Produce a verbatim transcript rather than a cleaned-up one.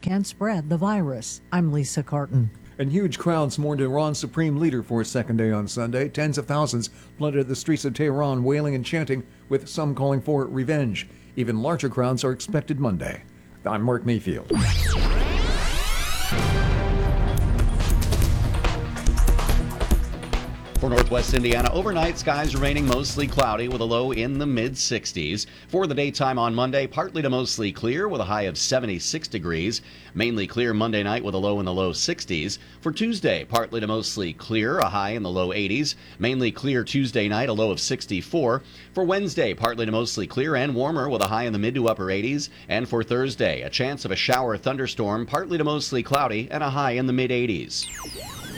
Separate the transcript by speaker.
Speaker 1: can spread the virus. I'm Lisa Carton.
Speaker 2: And huge crowds mourned Iran's supreme leader for a second day on Sunday. Tens of thousands flooded the streets of Tehran, wailing and chanting, with some calling for revenge. Even larger crowds are expected Monday. I'm Mark Mayfield.
Speaker 3: For Northwest Indiana, overnight skies remaining mostly cloudy with a low in the mid sixties. For the daytime on Monday, partly to mostly clear with a high of seventy-six degrees. Mainly clear Monday night with a low in the low sixties. For Tuesday, partly to mostly clear, a high in the low eighties. Mainly clear Tuesday night, a low of sixty-four. For Wednesday, partly to mostly clear and warmer with a high in the mid to upper eighties. And for Thursday, a chance of a shower thunderstorm, partly to mostly cloudy and a high in the mid eighties.